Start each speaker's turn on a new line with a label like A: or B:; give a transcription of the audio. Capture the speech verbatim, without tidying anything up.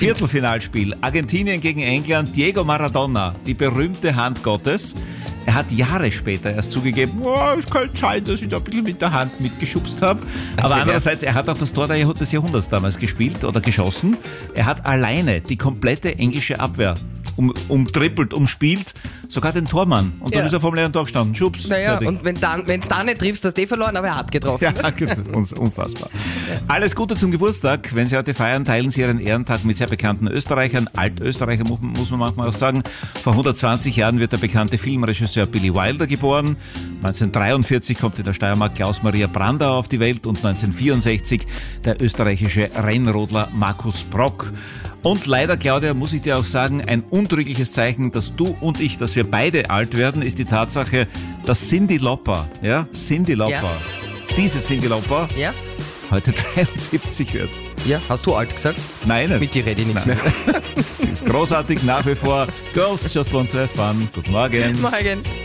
A: Viertelfinalspiel. Argentinien gegen England. Diego Maradona, die berühmte Hand Gottes. Er hat Jahre später erst zugegeben, oh, es kann sein, dass ich da ein bisschen mit der Hand mitgeschubst habe. Aber andererseits, er hat auch das Tor des Jahrhunderts damals gespielt oder geschossen. Er hat alleine die komplette englische Abwehr um, umtrippelt, umspielt, sogar den Tormann. Und dann
B: Ja.
A: ist er vom leeren Tor gestanden. Schubs.
B: Naja,
A: fertig.
B: und wenn dann, wenn's da nicht triffst, hast du eh verloren, aber er hat getroffen.
A: Ja, unfassbar. Alles Gute zum Geburtstag. Wenn Sie heute feiern, teilen Sie Ihren Ehrentag mit sehr bekannten Österreichern. Altösterreicher muss, muss man manchmal auch sagen. Vor hundertzwanzig Jahren wird der bekannte Filmregisseur Billy Wilder geboren. neunzehnhundertdreiundvierzig kommt in der Steiermark Klaus-Maria Brandauer auf die Welt und neunzehnhundertvierundsechzig der österreichische Rennrodler Markus Brock. Und leider, Claudia, muss ich dir auch sagen, ein untrügliches Zeichen, dass du und ich, dass wir beide alt werden, ist die Tatsache, dass Cyndi Lauper, ja, Cyndi Lauper,
B: Ja.
A: diese Cyndi Lauper,
B: Ja?
A: heute dreiundsiebzig wird.
B: Ja, hast du alt gesagt?
A: Nein, nicht.
B: Mit dir rede ich nichts
A: Nein.
B: mehr.
A: Sie ist großartig nach wie vor. Girls just want to have fun. Guten Morgen.
B: Morgen.